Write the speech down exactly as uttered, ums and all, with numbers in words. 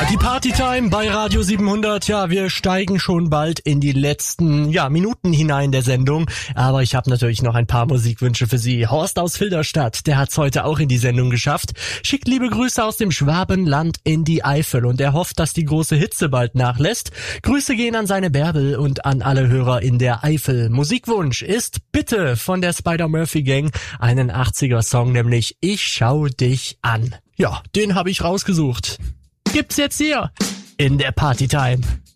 Die Partytime bei Radio siebenhundert, ja, wir steigen schon bald in die letzten, ja, Minuten hinein der Sendung, aber ich habe natürlich noch ein paar Musikwünsche für Sie. Horst aus Filderstadt, der hat's heute auch in die Sendung geschafft, schickt liebe Grüße aus dem Schwabenland in die Eifel und er hofft, dass die große Hitze bald nachlässt. Grüße gehen an seine Bärbel und an alle Hörer in der Eifel. Musikwunsch ist bitte von der Spider-Murphy-Gang einen achtziger-Song, nämlich Ich schau dich an. Ja, den habe ich rausgesucht. Gibt's jetzt hier in der Partytime.